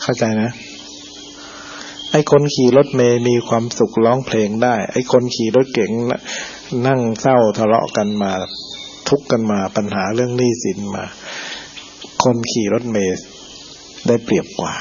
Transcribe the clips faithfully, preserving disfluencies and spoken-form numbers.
เข้าใจนะไอ้คนขี่รถเมล์มีความสุขร้องเพลงได้ไอ้คนขี่รถเก๋งนั่งเศร้าทะเลาะกันมาทุกข์กันมาปัญหาเรื่องหนี้สินมาคนขี่รถเมล์ได้เปรียบกว่า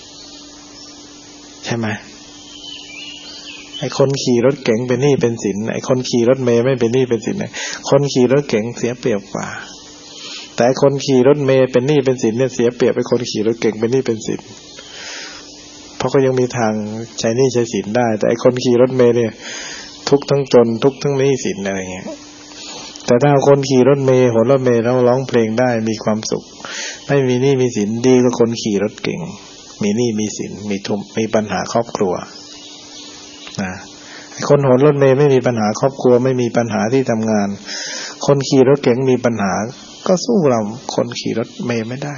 ใช่ไหมไอ้คนขี่รถเก๋งเป็นหนี้เป็นสินไอ้คนขี่รถเมล์ไม่เป็นหนี้เป็นสินคนขี่รถเก๋งเสียเปรียบกว่าแต่คนขี่รถเมล์เป็นหนี้เป็นสินเนี่ยเสียเปรียบไอ้คนขี่รถเก๋งเป็นหนี้เป็นสินเพราะก็ยังมีทางใช้หนี้ใช้สินได้แต่ไอ้คนขี่รถเมล์เนี่ยทุกทั้งจนทุกทั้งหนี้สินอะไรเงี้ยแต่ถ้าคนขี่รถเมล์หัวรถเมล์แล้วร้องเพลงได้มีความสุขไม่มีหนี้มีสินดีกว่าคนขี่รถเก๋งมีหนี้มีสินมีทุกข์มีปัญหาครอบครัวนะคนหัวรถเมล์ไม่มีปัญหาครอบครัวไม่มีปัญหาที่ทำงานคนขี่รถเก๋งมีปัญหาก็สู้เราคนขี่รถเมล์ไม่ได้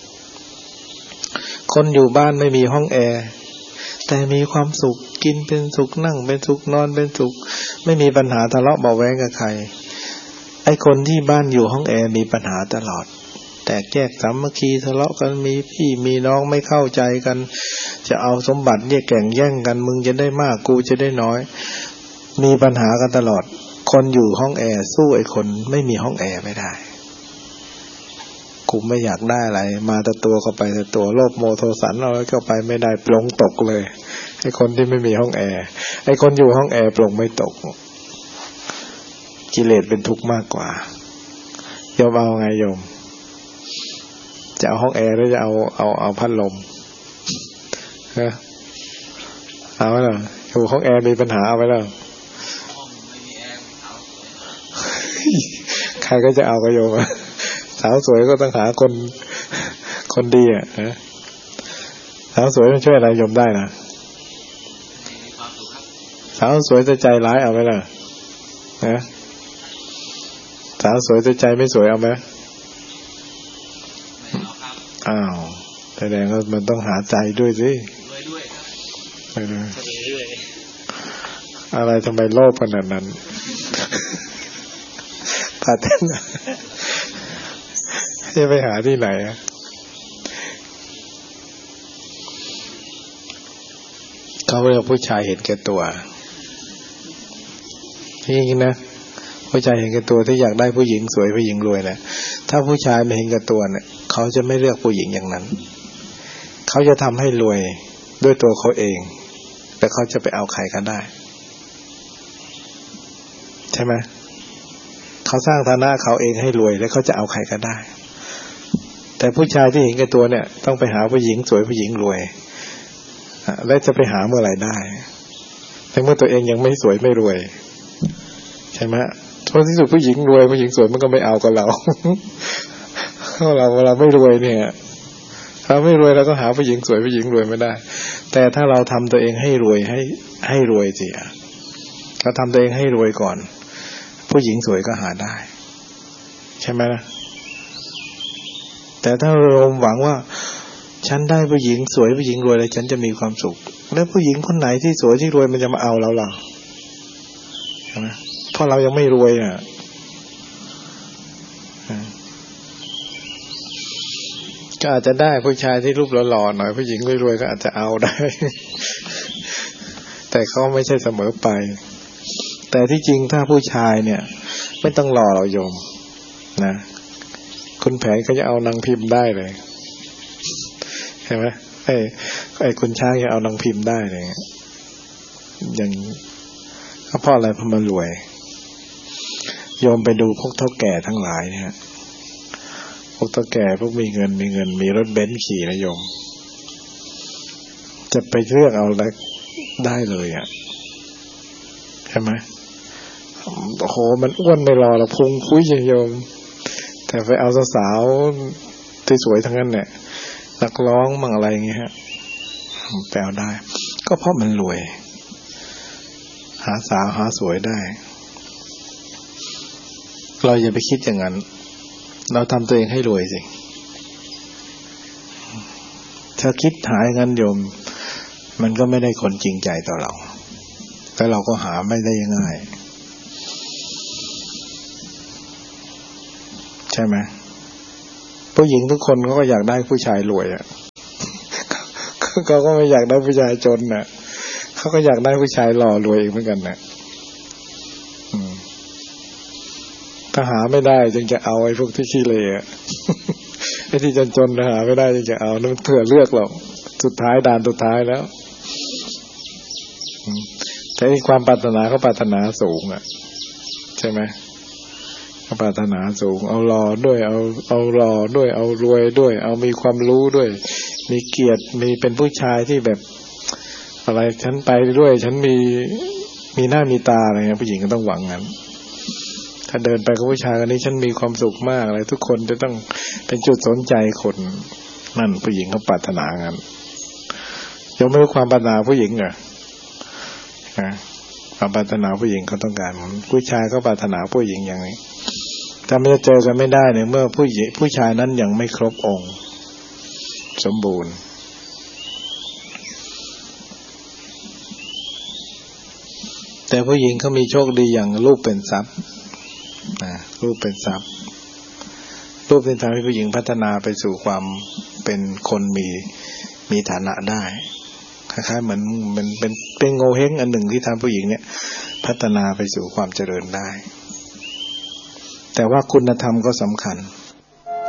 คนอยู่บ้านไม่มีห้องแอร์แต่มีความสุขกินเป็นสุขนั่งเป็นสุขนอนเป็นสุขไม่มีปัญหาทะเลาะเบาะแว้งกับใครไอ้คนที่บ้านอยู่ห้องแอร์มีปัญหาตลอดแตกแยกสามัคคีทะเลาะกันมีพี่มีน้องไม่เข้าใจกันจะเอาสมบัติเนี่ยแข่งแย่งกันมึงจะได้มากกูจะได้น้อยมีปัญหากันตลอดคนอยู่ห้องแอร์สู้ไอ้คนไม่มีห้องแอร์ไม่ได้กูไม่อยากได้อะไรมาแต่ตัวเข้าไปแต่ตัวโลภโมโทสันเอาเข้าไปไม่ได้ปลงตกเลยไอ้คนที่ไม่มีห้องแอร์ไอ้คนอยู่ห้องแอร์ปลงไม่ตกกิเลสเป็นทุกข์มากกว่าโยมเอาไงโยมจะเอาห้องแอร์หรือจะเอาเอาเอาพัดลมฮะเอาไว้เหรออยู่ห้องแอร์มีปัญหาเอาไว้เหรอใครก็จะเอาก็โยมสาวสวยก็ต้องหาคนคนดีอ่ะนะสาวสวยมันช่วยอะไรโยมได้นะสาวสวยจะใจร้ายเอาไหมล่ะนะสาวสวยจะใจไม่สวยเอาไหมอ้าวแสดงว่ามันต้องหาใจด้วยสิอะไรทำไมโลภขนาดนั้นปาเต้นจะไปหาที่ไหนอ่ะเขาเรียกผู้ชายเห็นแก่ตัวที่นี่นะผู้ชายเห็นแก่ตัวที่อยากได้ผู้หญิงสวยผู้หญิงรวยนะถ้าผู้ชายไม่เห็นแก่ตัวเนี่ยเขาจะไม่เลือกผู้หญิงอย่างนั้นเขาจะทำให้รวยด้วยตัวเขาเองแต่เขาจะไปเอาใครก็ได้ใช่ไหมเขาสร้างฐานะเขาเองให้รวยแล้วเขาจะเอาใครก็ได้แต่ผู้ชายที่เห็นแก่ตัวเนี่ยต้องไปหาผู้หญิงสวยผู้หญิงรวยแล้วจะไปหาเมื่อไหร่ได้แต่เมื่อตัวเองยังไม่สวยไม่รวยใช่ไหมเพราะที่สุดผู้หญิงรวยผู้หญิงสวยมันก็ไม่เอากับเราเราเวลาไม่รวยเนี่ยเราไม่รวยเราก็หาผู้หญิงสวยผู้หญิงรวยไม่ได้แต่ถ้าเราทำตัวเองให้รวยให้ให้รวยสิเราทำตัวเองให้รวยก่อนผู้หญิงสวยก็หาได้ใช่ไหมล่ะแต่ถ้าเราหวังว่าฉันได้ผู้หญิงสวยผู้หญิงรวยแล้วฉันจะมีความสุขแล้วผู้หญิงคนไหนที่สวยที่รวยมันจะมาเอาเราล่ะใช่ไหมเพราะเรายังไม่รวยอ่ะก็อาจจะได้ผู้ชายที่รูปหล่อๆหน่อยผู้หญิงรวยๆก็อาจจะเอาได้แต่เขาไม่ใช่เสมอไปแต่ที่จริงถ้าผู้ชายเนี่ยไม่ต้องรอเราโยมนะคุณแผนก็จะเอานางพิมพ์ได้เลยใช่ไหมไอ้ไอ้คุณช้างจะเอานางพิมพ์ได้เลยอย่างก็เพราะอะไรเพราะมันรวยโยมไปดูพวกเฒ่าแก่ทั้งหลายเนี่ยพวกเฒ่าแก่พวกมีเงินมีเงินมีรถเบนซ์ขี่นะโยมจะไปเลือกเอาแล้วได้เลยอ่ะใช่ไหมโอ้โหมันอ้วนไม่รอเราพุงคุยโยมแต่ไปเอาสาวๆที่สวยทั้งนั้นเนี่ยนักร้องมั่งอะไรอย่างเงี้ยฮะแปลได้ก็เพราะมันรวยหาสาวหาสวยได้เราอย่าไปคิดอย่างนั้นเราทำตัวเองให้รวยสิถ้าคิดหาอย่างนั้นโยมมันก็ไม่ได้คนจริงใจต่อเราแต่เราก็หาไม่ได้ง่ายใช่ไหมผู้หญิงทุกคนเขาก็อยากได้ผู้ชายรวยอ่ะเขาก็ไม่อยากได้ผู้ชายจนน่ะเขาก็อยากได้ผู้ชายหล่อรวยเองเหมือนกันน่ะถ้าหาไม่ได้จึงจะเอาไอ้พวกที่ขี้เลอ่ะไอ้ที่จนๆหาไม่ได้จึงจะเอานั่นเผื่อเลือกหรอกสุดท้ายด่านสุดท้ายแล้วแต่ที่ความปรารถนาเขาปรารถนาสูงอ่ะใช่ไหมเขาปรารถนาสูงเอาหล่อด้วยเอาเอาหล่อด้วยเอารวยด้วยเอามีความรู้ด้วยมีเกียรติมีเป็นผู้ชายที่แบบอะไรฉันไปด้วยฉันมีมีหน้ามีตาอะไรเงี้ยผู้หญิงก็ต้องหวังงั้นถ้าเดินไปกับผู้ชายคนนี้ฉันมีความสุขมากอะไรทุกคนจะต้องเป็นจุดสนใจคนนั่นผู้หญิงเขาปรารถนางั้นยังไม่รู้ความปรารถนาผู้หญิงเหรอความปรารถนาผู้หญิงเขาต้องการผู้ชายเขาปรารถนาผู้หญิงอย่างนี้ถ้าไม่เจอกันไม่ได้เนี่ยเมื่อผู้หญิงผู้ชายนั้นยังไม่ครบองค์สมบูรณ์แต่ผู้หญิงเขามีโชคดีอย่างรูปเป็นทรัพย์นะรูปเป็นทรัพย์รูปเป็นทำให้ผู้หญิงพัฒนาไปสู่ความเป็นคนมีมีฐานะได้คล้ายๆเหมือนมันเป็นเป็นโงเห้งอันหนึ่งที่ทำผู้หญิงเนี่ยพัฒนาไปสู่ความเจริญได้แต่ว่าคุณธรรมก็สำคัญ